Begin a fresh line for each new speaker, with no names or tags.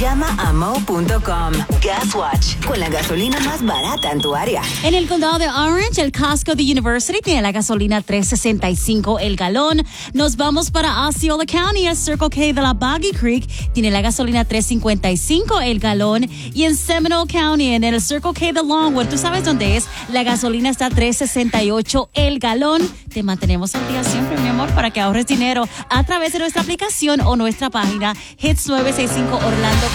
Llama a mo.com. Gas Watch, con la gasolina más barata en tu área.
En el condado de Orange, el Costco de University tiene la gasolina $3.65 el galón. Nos vamos para Osceola County, el Circle K de la Boggy Creek tiene la gasolina $3.55 el galón. Y en Seminole County, en el Circle K de Longwood, ¿tú sabes dónde es? La gasolina está $3.68 el galón. Te mantenemos al día siempre, mi amor, para que ahorres dinero a través de nuestra aplicación o nuestra página Hits 965 Orlando.